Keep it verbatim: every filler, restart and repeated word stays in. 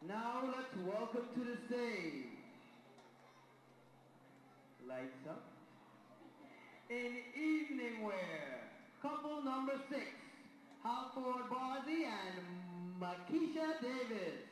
Now let's welcome to the stage. Lights up. In evening wear, couple number six, Halford Barzy and Makisha Davis.